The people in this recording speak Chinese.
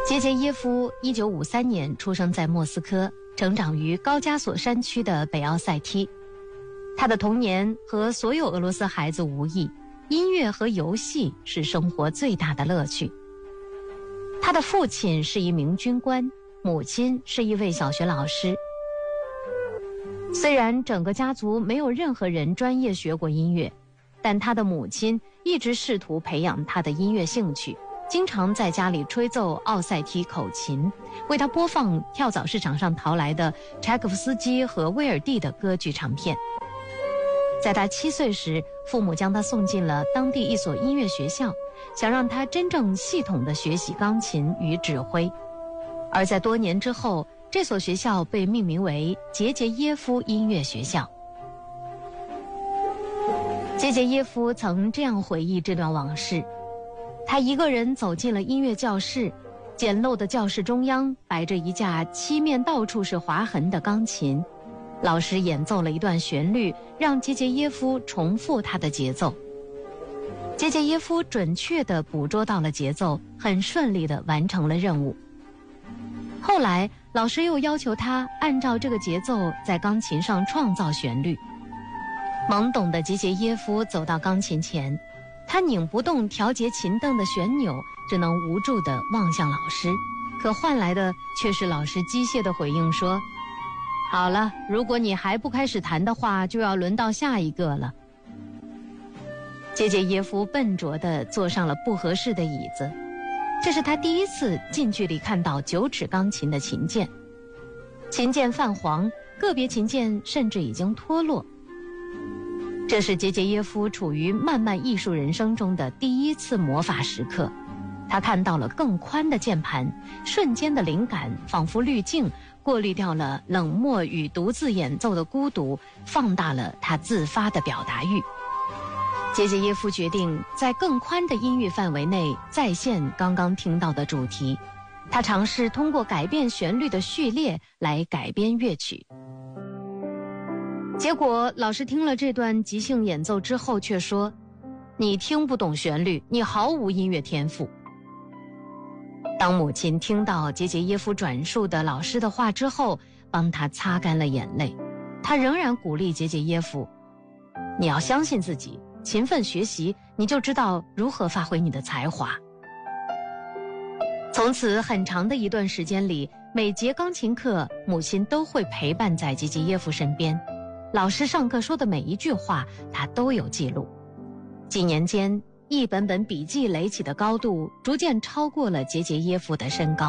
杰杰耶夫1953年出生在莫斯科，成长于高加索山区的北奥塞梯。他的童年和所有俄罗斯孩子无异，音乐和游戏是生活最大的乐趣。他的父亲是一名军官，母亲是一位小学老师。虽然整个家族没有任何人专业学过音乐，但他的母亲一直试图培养他的音乐兴趣，经常在家里吹奏奥塞梯口琴，为他播放跳蚤市场上淘来的柴可夫斯基和威尔第的歌剧唱片。在他7岁时，父母将他送进了当地一所音乐学校，想让他真正系统地学习钢琴与指挥。而在多年之后，这所学校被命名为杰杰耶夫音乐学校。杰杰耶夫曾这样回忆这段往事：他一个人走进了音乐教室，简陋的教室中央摆着一架漆面到处是划痕的钢琴，老师演奏了一段旋律，让杰杰耶夫重复他的节奏。杰杰耶夫准确地捕捉到了节奏，很顺利地完成了任务。后来老师又要求他按照这个节奏在钢琴上创造旋律。懵懂的杰杰耶夫走到钢琴前，他拧不动调节琴凳的旋钮，只能无助地望向老师，可换来的却是老师机械的回应说：好了，如果你还不开始弹的话，就要轮到下一个了。杰杰耶夫笨拙地坐上了不合适的椅子，这是他第一次近距离看到9指钢琴的琴键。琴键泛黄，个别琴键甚至已经脱落。这是杰杰耶夫处于漫漫艺术人生中的第一次魔法时刻，他看到了更宽的键盘，瞬间的灵感仿佛滤镜，过滤掉了冷漠与独自演奏的孤独，放大了他自发的表达欲。杰杰耶夫决定在更宽的音域范围内再现刚刚听到的主题，他尝试通过改变旋律的序列来改编乐曲。结果老师听了这段即兴演奏之后却说：你听不懂旋律，你毫无音乐天赋。当母亲听到杰杰耶夫转述的老师的话之后，帮他擦干了眼泪。他仍然鼓励杰杰耶夫：你要相信自己，勤奋学习，你就知道如何发挥你的才华。从此很长的一段时间里，每节钢琴课，母亲都会陪伴在杰杰耶夫身边，老师上课说的每一句话，他都有记录。几年间，一本本笔记垒起的高度，逐渐超过了杰杰耶夫的身高。